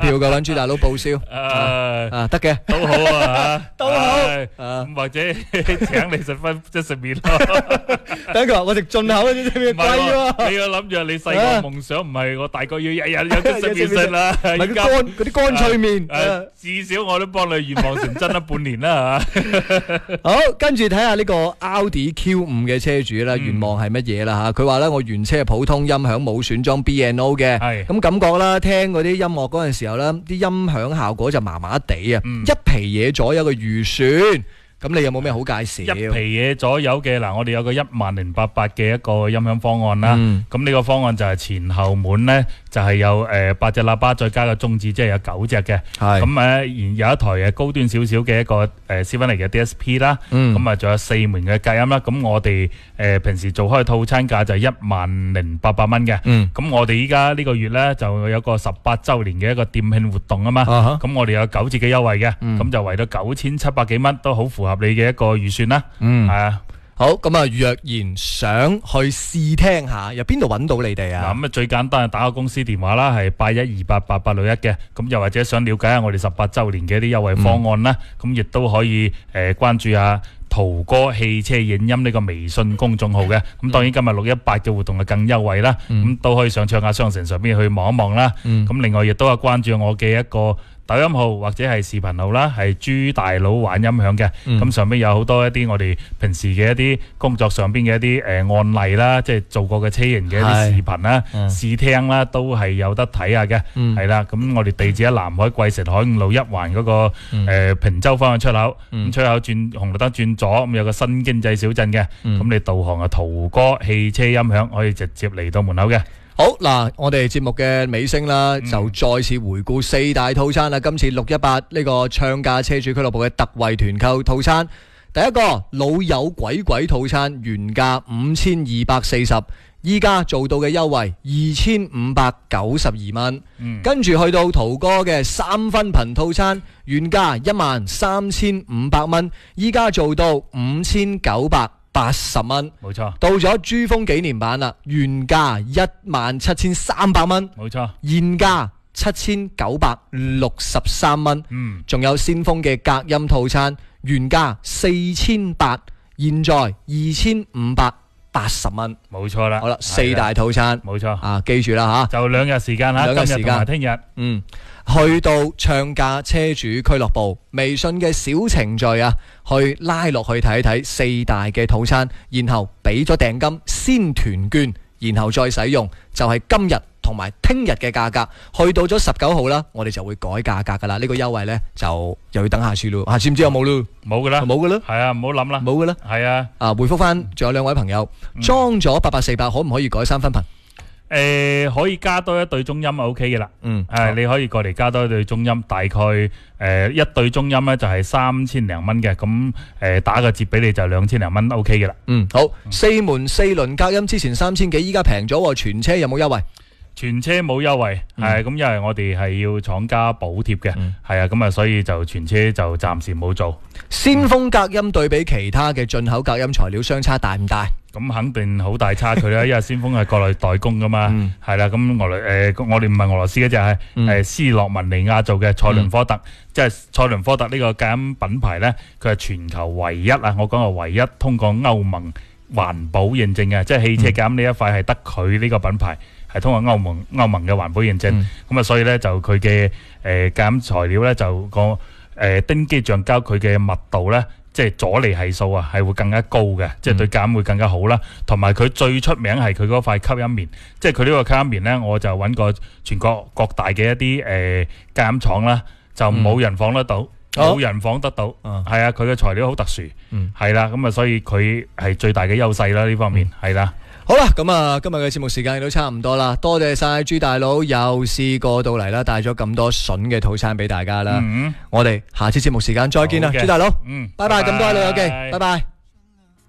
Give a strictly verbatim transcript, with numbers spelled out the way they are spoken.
票嘅，揾朱大佬報銷。 誒啊，得嘅， 都好啊， 都好。 咁或者請你食翻即食麵咯。 等佢話我食進口嗰啲咩貴喎？ 你要諗住你細個夢想唔係我大個要日日有即食麵食啦。 唔係乾嗰啲乾脆麵。 誒，至少我都幫你願望成真咗半年啦嚇。 好，跟住睇下呢個奧迪 Q 五嘅車主啦，願望係乜嘢啦嚇？佢話咧我原車係普通音響冇選裝 B and O 嘅，咁感覺啦，聽嗰啲音樂嗰陣時候咧，啲音響效果就麻麻地啊，一皮嘢左右嘅預算。咁你有冇咩好介紹？ 一皮嘢左右嘅嗱，我哋有個一萬零八百嘅一個音響方案啦。咁呢、嗯、個方案就係前後門咧，就係、是、有誒八隻喇叭，再加個中置，即係有九隻嘅。咁誒，然有一台誒高端少少嘅一個誒 C 翻嚟嘅 D S P 啦。咁啊，仲有四門嘅隔音啦。咁我哋誒、呃、平時做開套餐價就係一萬零八百蚊嘅。咁、嗯、我哋依家呢個月咧就有個十八週年嘅一個店慶活動啊嘛。咁、uh huh. 我哋有九折嘅優惠嘅。咁、嗯、就為到九千七百幾蚊，都好符合合你嘅一個預算啦，嗯，係啊， 好，咁啊，若然想去試聽下，由邊度揾到你哋啊？ 嗱，咁啊最簡單係打個公司電話啦，係八一二八八八六一嘅，咁又或者想了解下我哋十八週年嘅一啲優惠方案啦，咁亦都可以誒關注下途哥汽車影音呢個微信公眾號嘅，咁當然今日六一八嘅活動係更優惠啦，咁都可以上唱下商城上邊去望一望啦，咁另外亦都係關注我嘅一個抖音號或者係視頻號啦，係朱大佬玩音響嘅，咁、嗯、上邊有好多一啲我哋平時嘅一啲工作上邊嘅一啲誒、呃、案例啦，即係做過嘅車型嘅一啲視頻啦、嗯、試聽啦，都係有得睇下嘅，係、嗯、啦。咁我哋地址喺南海貴城海五路一環嗰、那個誒、嗯呃、平洲方向出口，咁、嗯、出口轉紅綠燈轉左，咁有個新經濟小鎮嘅，咁、嗯、你導航啊途哥汽車音響可以直接嚟到門口嘅。 好嗱，我哋節目嘅尾聲啦，嗯、就再次回顧四大套餐啦。今次六一八呢個唱價車主俱樂部嘅特惠團購套餐，第一個老友鬼鬼套餐原價五千二百四十，依家做到嘅優惠二千五百九十二蚊。嗯、跟住去到途哥嘅三分頻套餐，原價一萬三千五百蚊，依家做到五千九百八十蚊， 冇錯。 到咗珠峰紀念版啦，原價一萬七千三百蚊， 冇錯。 現價七千九百六十三蚊，嗯，仲有先鋒嘅隔音套餐，原價四千八，現在二千五百八十蚊， 冇錯啦。 好啦，四大套餐， 冇錯啊， 記住啦吓， 就兩日時間啦， 兩日時間今日同埋聽日， 嗯。去到唱價車主俱樂部微信嘅小程序啊，去拉落去睇一睇四大嘅套餐，然後俾咗訂金先團券，然後再使用，就係、是、今日同埋聽日嘅價格。去到咗十九號啦，我哋就會改價格噶啦。呢、這個優惠呢，就又要等下次咯，下次唔知有冇咯？ 冇噶啦， 冇噶啦， 係啊，唔好諗啦， 冇噶啦， 係啊。 啊，回覆翻，仲有兩位朋友、嗯、裝咗八八四百，可唔可以改三分頻？ 誒、呃，可以加多一對中音就 O K 嘅啦。嗯，誒、呃，你可以過嚟加多一對中音，大概誒、呃、一對中音咧就係三千零蚊嘅，咁誒、呃、打個折俾你就兩千零蚊 O K 嘅啦。嗯，好，嗯、四門四輪隔音之前三千幾，依家平咗，全車有冇優惠？全車冇優惠，係咁、嗯，因為我哋係要廠家補貼嘅，係、嗯、啊，咁啊，所以就全車就暫時冇做。先鋒隔音對比其他嘅進口隔音材料相差大唔大？咁肯定好大差距啦，因為先鋒係國內代工噶嘛，係啦、嗯，咁俄羅誒，我哋唔係俄羅斯嘅，就係誒斯洛文尼亞做嘅蔡倫科特，嗯、即係蔡倫科特呢個隔音品牌咧，佢係全球唯一啊！我講係唯一通過歐盟環保認證嘅，即係汽車隔音呢一塊係得佢呢個品牌係通過歐盟歐盟嘅環保認證，咁啊、嗯，所以咧就佢嘅誒隔音材料咧就個誒丁基橡膠佢嘅密度咧。即係阻離係數啊，係會更加高嘅，即係對隔音會更加好啦。同埋佢最出名係佢嗰塊吸音棉，即係佢呢個吸音棉咧，我就揾過全國各大嘅一啲誒隔音廠啦，就冇人仿得到，冇、嗯、人仿得到。係、哦、啊，佢嘅材料好特殊，係啦、嗯，咁啊，所以佢係最大嘅優勢啦。呢方面係啦。好啦，咁啊，今日嘅節目時間亦都差唔多啦，多謝晒朱大佬又試過到嚟啦，帶咗咁多筍嘅套餐俾大家啦。嗯、我哋下次節目時間再見啦，朱大佬。嗯，拜拜，咁多位老友記，拜拜。